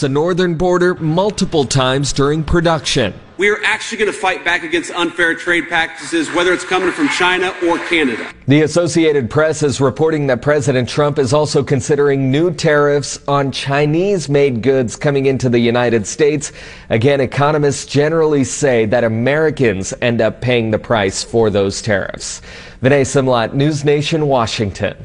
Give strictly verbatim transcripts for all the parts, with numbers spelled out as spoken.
the northern border multiple times during production. We are actually going to fight back against unfair trade practices, whether it's coming from China or Canada. The Associated Press is reporting that President Trump is also considering new tariffs on Chinese-made goods coming into the United States. Again, economists generally say that Americans end up paying the price for those tariffs. Vinay Simlat, News Nation, Washington.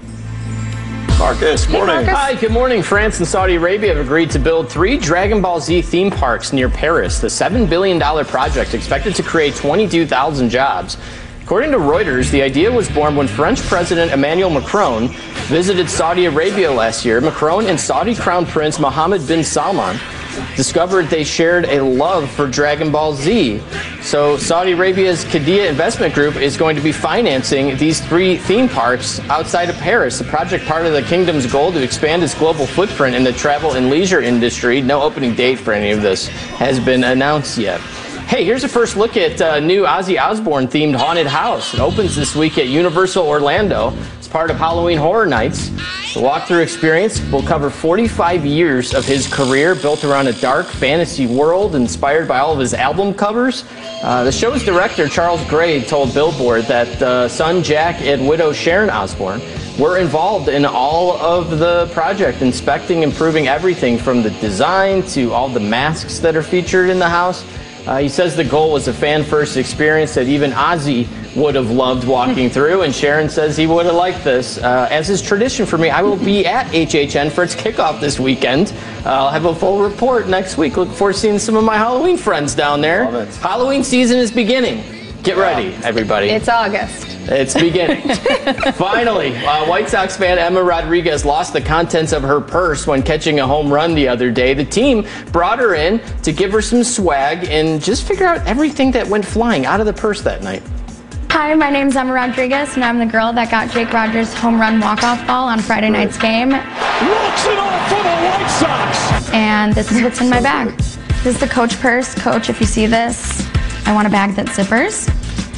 Marcus, morning. Hey, Marcus. Hi, good morning. France and Saudi Arabia have agreed to build three Dragon Ball Z theme parks near Paris. The seven billion dollars project expected to create twenty-two thousand jobs. According to Reuters, the idea was born when French President Emmanuel Macron visited Saudi Arabia last year. Macron and Saudi Crown Prince Mohammed bin Salman discovered they shared a love for Dragon Ball Z. So Saudi Arabia's Qiddiya Investment Group is going to be financing these three theme parks outside of Paris. The project part of the kingdom's goal to expand its global footprint in the travel and leisure industry. No opening date for any of this has been announced yet. Hey, here's a first look at a new Ozzy Osbourne themed haunted house. It opens this week at Universal Orlando. It's part of Halloween Horror Nights. The walkthrough experience will cover forty-five years of his career, built around a dark fantasy world inspired by all of his album covers. Uh, the show's director, Charles Gray, told Billboard that uh, son Jack and widow Sharon Osbourne were involved in all of the project, inspecting, improving everything from the design to all the masks that are featured in the house. Uh, he says the goal was a fan-first experience that even Ozzy would have loved walking through, and Sharon says he would have liked this. Uh, as is tradition for me, I will be at H H N for its kickoff this weekend. Uh, I'll have a full report next week. Look forward to seeing some of my Halloween friends down there. Halloween season is beginning. Get ready, everybody. It's August. It's beginning. Finally, uh, White Sox fan Emma Rodriguez lost the contents of her purse when catching a home run the other day. The team brought her in to give her some swag and just figure out everything that went flying out of the purse that night. Hi, my name's Emma Rodriguez, and I'm the girl that got Jake Rogers' home run walk-off ball on Friday night's game. Walks it off for the White Sox! And this is what's in my bag. This is the Coach purse. Coach, if you see this, I want a bag that zippers.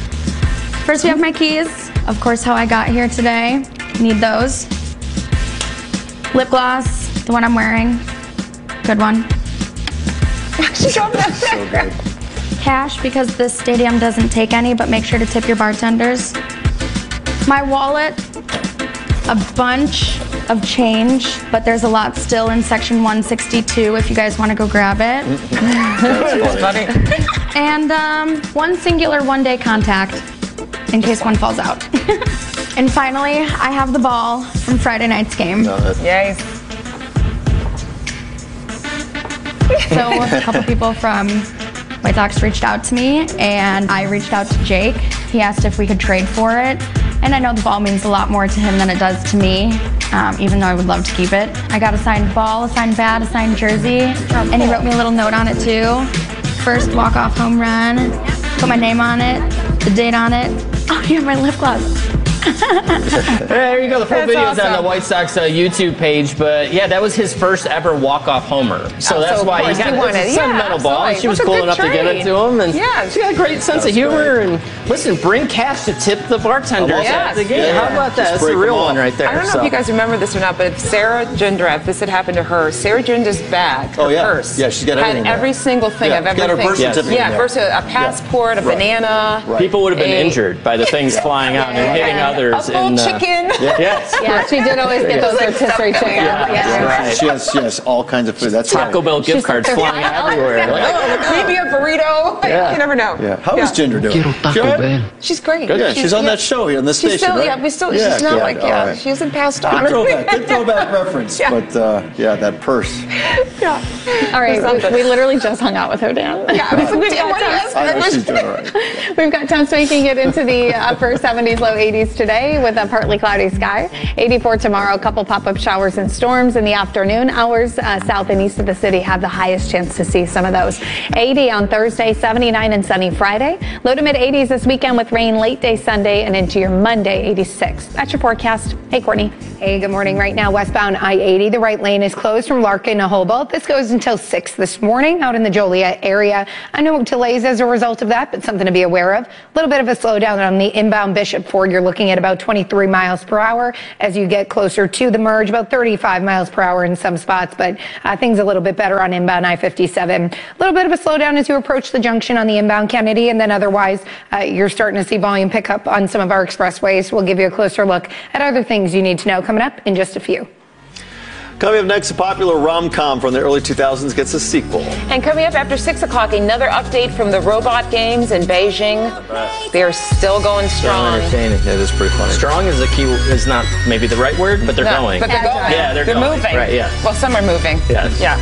First, we have my keys. Of course, how I got here today. Need those. Lip gloss, the one I'm wearing. Good one. She got that there. Cash, because this stadium doesn't take any, but make sure to tip your bartenders. My wallet, a bunch of change, but there's a lot still in section one sixty-two if you guys want to go grab it. That's funny. And um, one singular one-day contact in case one falls out. And finally, I have the ball from Friday night's game. No, Yay. So a couple people from White Sox reached out to me, and I reached out to Jake. He asked if we could trade for it. And I know the ball means a lot more to him than it does to me, um, even though I would love to keep it. I got a signed ball, a signed bat, a signed jersey, and he wrote me a little note on it too. First walk-off home run, put my name on it, the date on it. Oh, you have my lip gloss. There you go. The full That's video is awesome. on the White Sox uh, YouTube page. But yeah, that was his first ever walk-off homer. So Oh, that's so why of he course got he wanted it's a it. sentimental Yeah, ball. And she was absolutely. cool What a enough good to give it trade. to him. And Yeah. she got a great sense of humor. And listen, bring cash to tip the bartenders Yes. at the game. Yeah. How about that? That's break the real them one off. right there. I don't know so. if you guys remember this or not, but Sarah Jindra, if this had happened to her, Sarah Jindra's bag, her Oh, yeah. purse, Yeah, she's got had everything there. every single thing Yeah, of got her everything. birth Yes. certificate Yeah, in there. birth certificate, a passport, a Right. banana. Right. People would have been a- injured by the things flying out and hitting Yeah. others. A full in, uh, chicken. Yes. Yeah, she did always get those rotisserie chicken. Yeah. Right. She has, she has all kinds of food. That's Taco right. Bell gift cards flying everywhere. Like, oh, Maybe a burrito. Yeah. You never know. Yeah. How is Ginger doing? She all right? She's great. Yeah, she's on that show here on the She's station, still, right? yeah, we still, Yeah, she's not good. like, All yeah, right. she hasn't passed on. Good throwback, good throwback reference. Yeah. But uh, yeah, that purse. Yeah. All right, Something. we, we literally just hung out with Hodan. Yeah, it was a good got one. temps. I know she's doing all right. We've got temps making it into the upper seventies, low eighties today with a partly cloudy sky. eighty-four tomorrow, a couple pop-up showers and storms in the afternoon hours. Uh, south and east of the city have the highest chance to see some of those. eighty on Thursday, seventy-nine and sunny Friday. Low to mid eighties this weekend with rain late day Sunday and into your Monday, eighty-six. That's your forecast. Hey, Courtney. Hey, good morning. Right now, westbound I eighty, the right lane is closed from Larkin to Hobart. This goes until six this morning out in the Joliet area. I know delays as a result of that, but something to be aware of. A little bit of a slowdown on the inbound Bishop Ford. You're looking at running at about twenty-three miles per hour. As you get closer to the merge, about thirty-five miles per hour in some spots, but uh, things a little bit better on inbound I fifty-seven. A little bit of a slowdown as you approach the junction on the inbound Kennedy, and then otherwise uh, you're starting to see volume pick up on some of our expressways. We'll give you a closer look at other things you need to know coming up in just a few. Coming up next, a popular rom-com from the early two thousands gets a sequel. And coming up after six o'clock, another update from the robot games in Beijing. They're still going strong. Entertaining. Yeah, it is pretty funny. Strong is the key, is not maybe the right word, but they're No, going. But they're going. Yeah, they're, they're going. moving. Right, yeah. Well, some are moving. Yes. Yeah.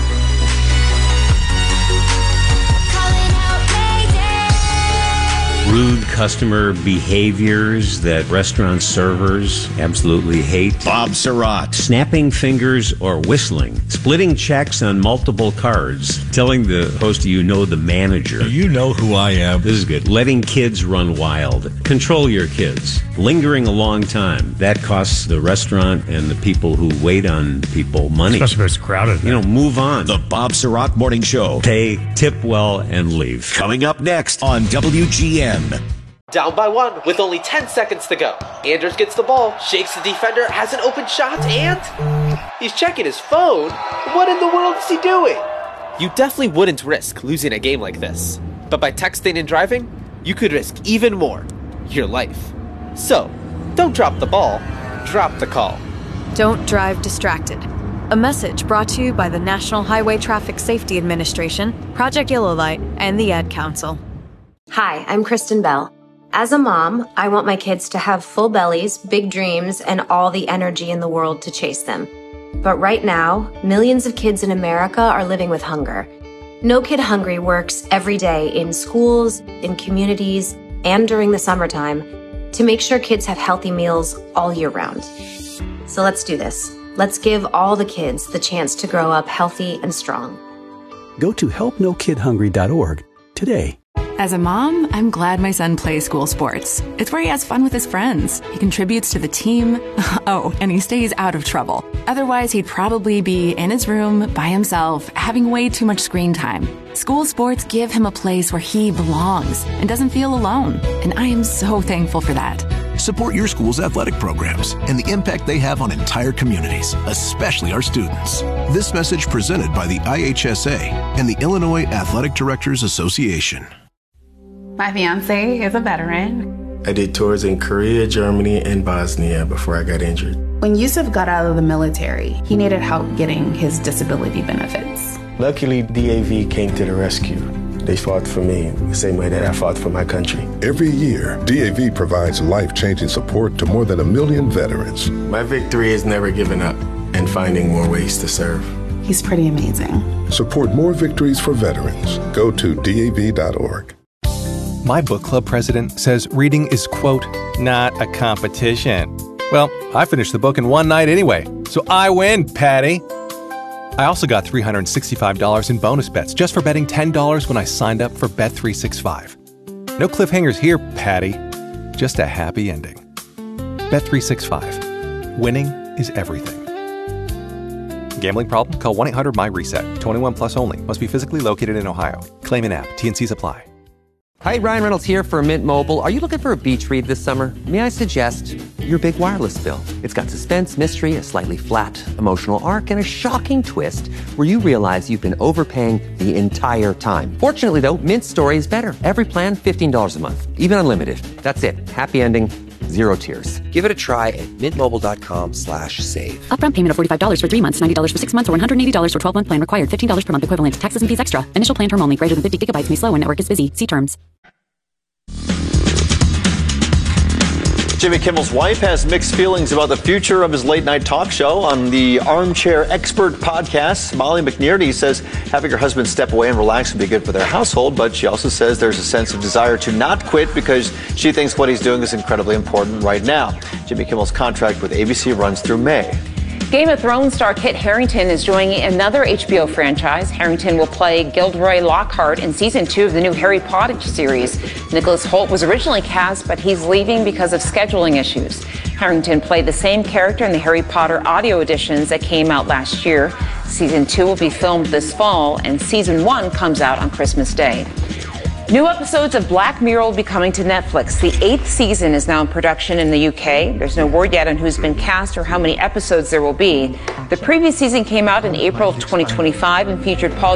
Rude customer behaviors that restaurant servers absolutely hate. Bob Surratt. Snapping fingers or whistling. Splitting checks on multiple cards. Telling the host you know the manager. You know who I am. This is good. Letting kids run wild. Control your kids. Lingering a long time. That costs the restaurant and the people who wait on people money. Especially if it's crowded. You know, move on. The Bob Surratt Morning Show. Pay, tip well, and leave. Coming up next on W G N. Down by one with only ten seconds to go. Anders gets the ball, shakes the defender, has an open shot, and he's checking his phone. What in the world is he doing? You definitely wouldn't risk losing a game like this. But by texting and driving, you could risk even more, your life. So, don't drop the ball, drop the call. Don't drive distracted. A message brought to you by the National Highway Traffic Safety Administration, Project Yellow Light, and the Ad Council. Hi, I'm Kristen Bell. As a mom, I want my kids to have full bellies, big dreams, and all the energy in the world to chase them. But right now, millions of kids in America are living with hunger. No Kid Hungry works every day in schools, in communities, and during the summertime to make sure kids have healthy meals all year round. So let's do this. Let's give all the kids the chance to grow up healthy and strong. Go to help no kid hungry dot org today. As a mom, I'm glad my son plays school sports. It's where he has fun with his friends. He contributes to the team. Oh, and he stays out of trouble. Otherwise, he'd probably be in his room by himself, having way too much screen time. School sports give him a place where he belongs and doesn't feel alone. And I am so thankful for that. Support your school's athletic programs and the impact they have on entire communities, especially our students. This message presented by the I H S A and the Illinois Athletic Directors Association. My fiance is a veteran. I did tours in Korea, Germany, and Bosnia before I got injured. When Yusuf got out of the military, he needed help getting his disability benefits. Luckily, D A V came to the rescue. They fought for me the same way that I fought for my country. Every year, D A V provides life-changing support to more than a million veterans. My victory is never giving up and finding more ways to serve. He's pretty amazing. Support more victories for veterans. Go to D A V dot org. My book club president says reading is, quote, not a competition. Well, I finished the book in one night anyway, so I win, Patty. I also got three hundred sixty-five dollars in bonus bets just for betting ten dollars when I signed up for Bet three sixty-five. No cliffhangers here, Patty. Just a happy ending. Bet three sixty-five. Winning is everything. Gambling problem? Call one eight hundred my reset. twenty-one plus only. Must be physically located in Ohio. Claim in app. T and Cs apply. Hi, Ryan Reynolds here for Mint Mobile. Are you looking for a beach read this summer? May I suggest your big wireless bill? It's got suspense, mystery, a slightly flat emotional arc, and a shocking twist where you realize you've been overpaying the entire time. Fortunately, though, Mint's story is better. Every plan, fifteen dollars a month. Even unlimited. That's it. Happy ending. Zero tears. Give it a try at mintmobile.com slash save. Upfront payment of forty-five dollars for three months, ninety dollars for six months, or one hundred eighty dollars for twelve-month plan required. fifteen dollars per month equivalent. Taxes and fees extra. Initial plan term only. Greater than fifty gigabytes may slow when network is busy. See terms. Jimmy Kimmel's wife has mixed feelings about the future of his late-night talk show. On the Armchair Expert podcast, Molly McNearty says having her husband step away and relax would be good for their household, but she also says there's a sense of desire to not quit because she thinks what he's doing is incredibly important right now. Jimmy Kimmel's contract with A B C runs through May. Game of Thrones star Kit Harington is joining another H B O franchise. Harington will play Gilderoy Lockhart in season two of the new Harry Potter series. Nicholas Hoult was originally cast, but he's leaving because of scheduling issues. Harington played the same character in the Harry Potter audio editions that came out last year. Season two will be filmed this fall, and season one comes out on Christmas Day. New episodes of Black Mirror will be coming to Netflix. The eighth season is now in production in the U K. There's no word yet on who's been cast or how many episodes there will be. The previous season came out in April of twenty twenty-five and featured Paul